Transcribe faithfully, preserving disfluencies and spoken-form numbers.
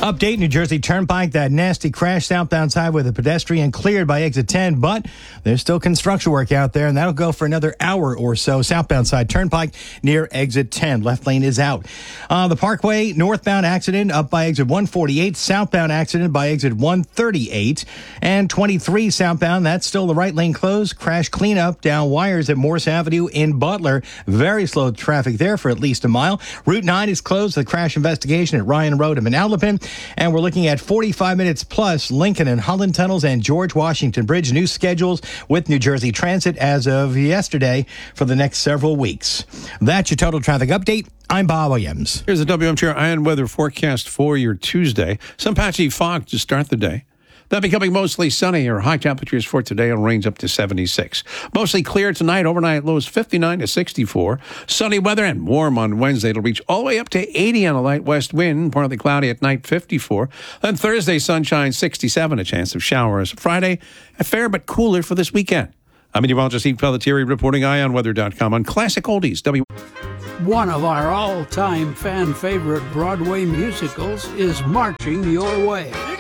Update, New Jersey Turnpike, that nasty crash southbound side with a pedestrian cleared by exit ten, but there's still construction work out there, and that'll go for another hour or so. Southbound side Turnpike near exit ten. Left lane is out. Uh, the Parkway, northbound accident up by exit one forty-eight. Southbound accident by exit one thirty-eight. And twenty-three southbound, that's still the right lane closed. Crash cleanup down wires at Morse Avenue in Butler. Very slow traffic there for at least a mile. Route nine is closed. The crash investigation at Ryan Road in Manalapan. And we're looking at forty-five minutes plus Lincoln and Holland tunnels and George Washington Bridge. New schedules with New Jersey Transit as of yesterday for the next several weeks. That's your total traffic update. I'm Bob Williams. Here's the W M T R iron weather forecast for your Tuesday. Some patchy fog to start the day. Then becoming mostly sunny. Our high temperatures for today will range up to seventy-six. Mostly clear tonight. Overnight lows fifty-nine to sixty-four. Sunny weather and warm on Wednesday. It'll reach all the way up to eighty on a light west wind. Partly cloudy at night, fifty-four. Then Thursday, sunshine, sixty-seven. A chance of showers. Friday, a fair but cooler for this weekend. I'm meteorologist Steve Pelletieri reporting eye on weather dot com on Classic Oldies. W. One of our all-time fan favorite Broadway musicals is Marching Your Way.